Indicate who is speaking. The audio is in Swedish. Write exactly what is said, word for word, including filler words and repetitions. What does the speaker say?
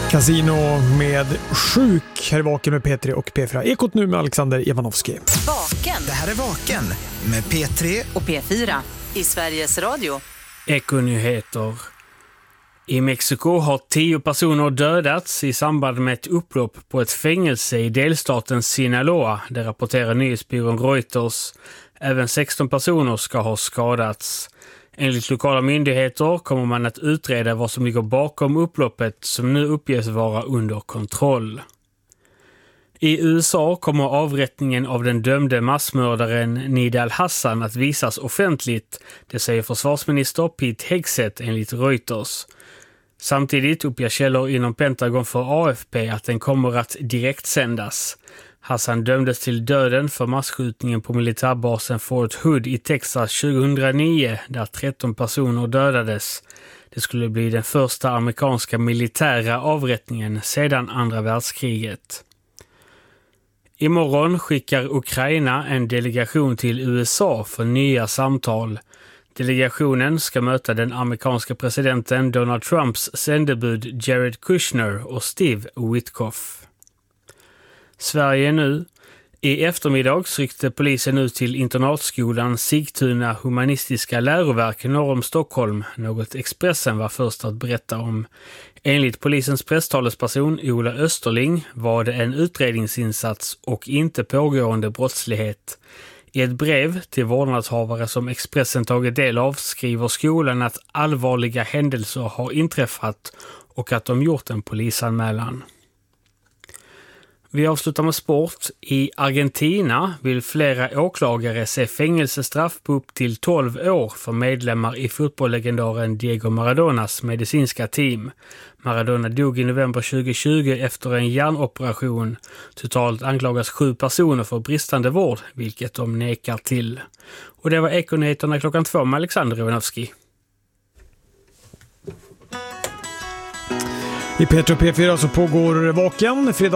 Speaker 1: Casino med sjuk. Här är Vaken med P tre och P fyra. Ekot nu med Alexander Ivanovski.
Speaker 2: Vaken.
Speaker 3: Det här är Vaken med P tre
Speaker 2: och P fyra i Sveriges Radio.
Speaker 4: Ekonyheter. I Mexiko har tio personer dödats i samband med ett upplopp på ett fängelse i delstaten Sinaloa. Det rapporterar nyhetsbyrån Reuters. Även sexton personer ska ha skadats. Enligt lokala myndigheter kommer man att utreda vad som ligger bakom upploppet som nu uppges vara under kontroll. I U S A kommer avrättningen av den dömde massmördaren Nidal Hassan att visas offentligt, det säger försvarsminister Pete Hegseth enligt Reuters. Samtidigt uppger källor inom Pentagon för A F P att den kommer att direkt sändas. Hassan dömdes till döden för massskjutningen på militärbasen Fort Hood i Texas tjugohundranio där tretton personer dödades. Det skulle bli den första amerikanska militära avrättningen sedan andra världskriget. Imorgon skickar Ukraina en delegation till U S A för nya samtal. Delegationen ska möta den amerikanska presidenten Donald Trumps sändebud Jared Kushner och Steve Witkoff. Sverige nu. I eftermiddag ryckte polisen ut till internatskolan Sigtuna humanistiska läroverk norr om Stockholm, något Expressen var först att berätta om. Enligt polisens presstalesperson Ola Österling var det en utredningsinsats och inte pågående brottslighet. I ett brev till vårdnadshavare som Expressen tagit del av skriver skolan att allvarliga händelser har inträffat och att de gjort en polisanmälan. Vi avslutar med sport. I Argentina vill flera åklagare se fängelsestraff på upp till tolv år för medlemmar i fotbolllegendaren Diego Maradonas medicinska team. Maradona dog i november tjugohundratjugo efter en hjärnoperation. Totalt anklagas sju personer för bristande vård, vilket de nekar till. Och det var Ekonyheterna klockan två med Alexander Ivanovski.
Speaker 1: I P tre och P fyra så pågår Vaken fredag